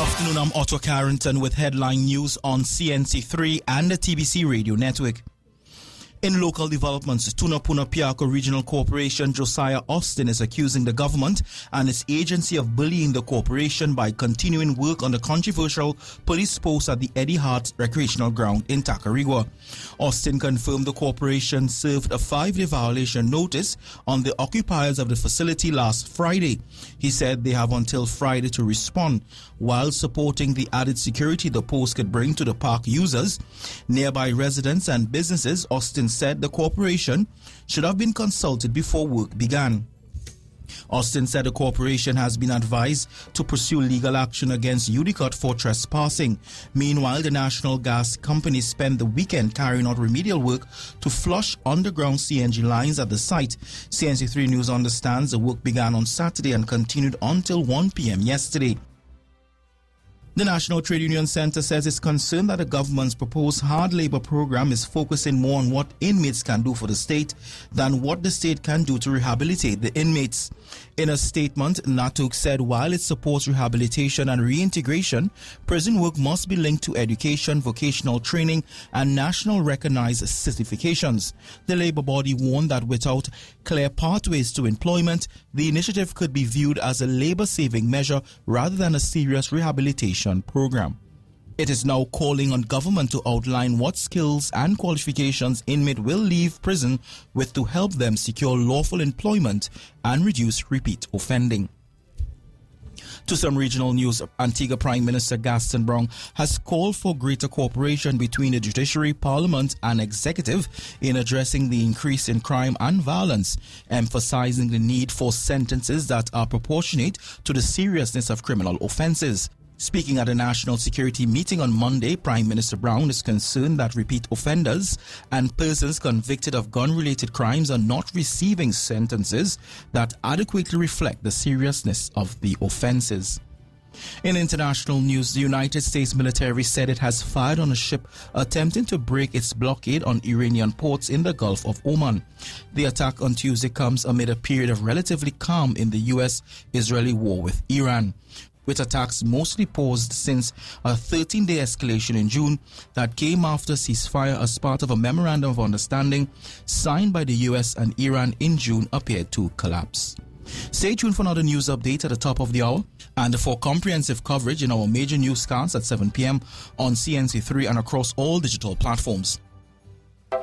Afternoon, I'm Otto Carrington with headline news on CNC3 and the TBC radio network. In local developments, Tunapuna Piarco Regional Corporation Josiah Austin is accusing the government and its agency of bullying the corporation by continuing work on the controversial police post at the Eddie Hart Recreational Ground in Tacarigua. Austin confirmed the corporation served a 5-day violation notice on the occupiers of the facility last Friday. He said they have until Friday to respond, while supporting the added security the post could bring to the park users. Nearby residents and businesses, Austin said the corporation should have been consulted before work began. Austin said the corporation has been advised to pursue legal action against Udicott for trespassing. Meanwhile, the National Gas Company spent the weekend carrying out remedial work to flush underground CNG lines at the site. CNC3 News understands the work began on Saturday and continued until 1 p.m. yesterday. The National Trade Union Center says it's concerned that the government's proposed hard labor program is focusing more on what inmates can do for the state than what the state can do to rehabilitate the inmates. In a statement, NATUC said while it supports rehabilitation and reintegration, prison work must be linked to education, vocational training, and national recognized certifications. The labor body warned that without clear pathways to employment, the initiative could be viewed as a labor-saving measure rather than a serious rehabilitation program. It is now calling on government to outline what skills and qualifications inmates will leave prison with to help them secure lawful employment and reduce repeat offending. To some regional news, Antigua Prime Minister Gaston Browne has called for greater cooperation between the judiciary, parliament and executive in addressing the increase in crime and violence, emphasizing the need for sentences that are proportionate to the seriousness of criminal offences. Speaking at a national security meeting on Monday, Prime Minister Browne is concerned that repeat offenders and persons convicted of gun-related crimes are not receiving sentences that adequately reflect the seriousness of the offences. In international news, the United States military said it has fired on a ship attempting to break its blockade on Iranian ports in the Gulf of Oman. The attack on Tuesday comes amid a period of relatively calm in the U.S.-Israeli war with Iran, with attacks mostly paused since a 13-day escalation in June that came after ceasefire as part of a memorandum of understanding signed by the US and Iran in June appeared to collapse. Stay tuned for another news update at the top of the hour and for comprehensive coverage in our major newscasts at 7 p.m. on CNC3 and across all digital platforms.